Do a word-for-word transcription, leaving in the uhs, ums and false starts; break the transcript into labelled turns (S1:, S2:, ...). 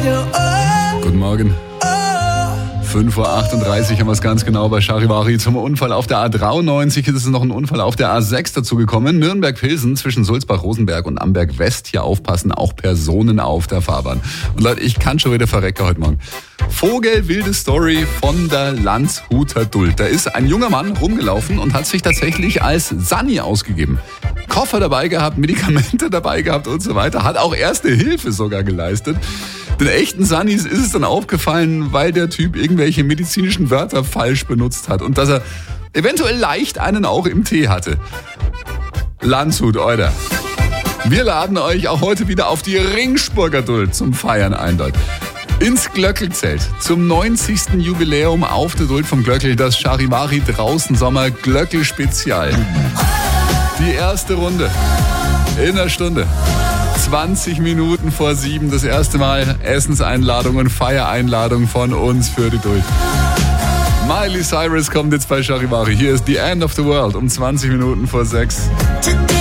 S1: Guten Morgen. fünf Uhr achtunddreißig haben wir es ganz genau bei Charivari. Zum Unfall auf der A dreiundneunzig ist es noch ein Unfall auf der A sechs dazugekommen. Nürnberg-Pilsen zwischen Sulzbach-Rosenberg und Amberg-West. Hier aufpassen, auch Personen auf der Fahrbahn. Und Leute, ich kann schon wieder verrecken heute Morgen. Vogelwilde Story von der Landshuter Duld. Da ist ein junger Mann rumgelaufen und hat sich tatsächlich als Sanni ausgegeben. Koffer dabei gehabt, Medikamente dabei gehabt und so weiter. Hat auch Erste Hilfe sogar geleistet. Den echten Sannis ist es dann aufgefallen, weil der Typ irgendwelche medizinischen Wörter falsch benutzt hat und dass er eventuell leicht einen auch im Tee hatte. Landshut, Euder. Wir laden euch auch heute wieder auf die Ringspurger Duld zum Feiern ein, Leute. Ins Glöckelzelt zum neunzigsten Jubiläum auf der Duld vom Glöckel, das Charivari draußen Sommer Glöckel-Spezial. Die erste Runde in einer Stunde. zwanzig Minuten vor sieben, das erste Mal Essenseinladung und Feiereinladung von uns für die Duld. Miley Cyrus kommt jetzt bei Charivari. Hier ist The End of the World um zwanzig Minuten vor sechs.